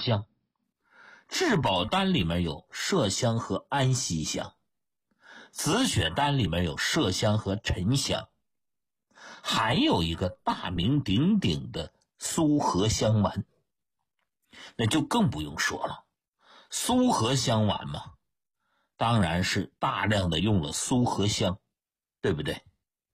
香。质保丹里面有麝香和安息香，紫雪丹里面有麝香和沉香，还有一个大名鼎鼎的苏合香丸，那就更不用说了。苏合香丸嘛，当然是大量的用了苏合香，对不对？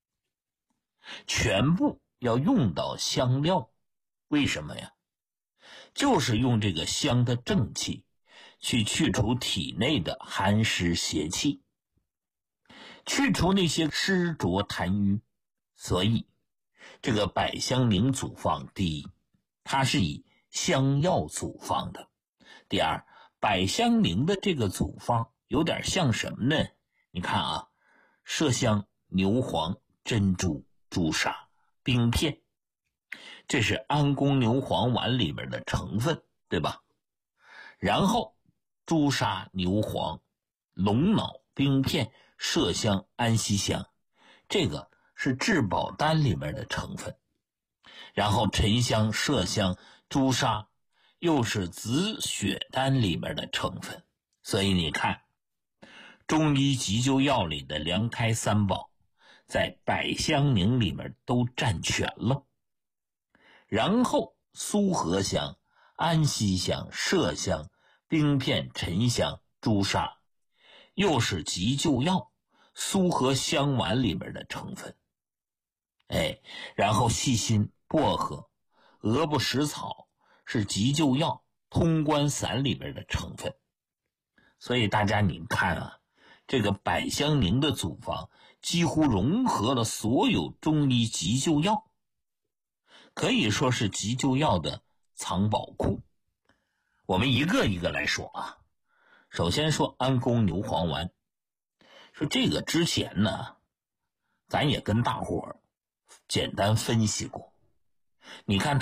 全部要用到香料，为什么呀？就是用这个香的正气去去除体内的寒湿邪气，去除那些湿浊痰瘀。所以这个百香凝组方，第一，它是以香药组方的；第二，百香凝的这个组方有点像什么呢？你看啊，麝香、牛黄、珍珠、朱砂、冰片，这是安宫牛黄丸里面的成分，对吧？然后朱砂、牛黄、龙脑、冰片、麝香、安息香，这个是质保丹里面的成分。然后沉香、麝香、朱砂又是紫雪丹里面的成分。所以你看，中医急救药里的凉开三宝在百香凝里面都占全了。然后苏合香、安息香、麝香、冰片、沉香、朱砂又是急救药苏合香丸里面的成分。然后细辛、薄荷、鹅不食草是急救药通关散里面的成分。所以大家你看啊，这个百香凝的组方几乎融合了所有中医急救药，可以说是急救药的藏宝库。我们一个一个来说啊。首先说安宫牛黄丸，说这个之前呢，咱也跟大伙儿简单分析过。你看